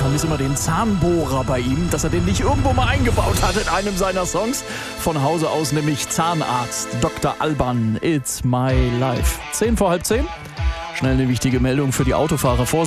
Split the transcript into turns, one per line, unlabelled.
vermisse immer den Zahnbohrer bei ihm, dass er den nicht irgendwo mal eingebaut hat in einem seiner Songs. Von Hause aus nämlich Zahnarzt Dr. Alban, It's My Life. 10 vor halb 10. Schnell eine wichtige Meldung für die Autofahrer.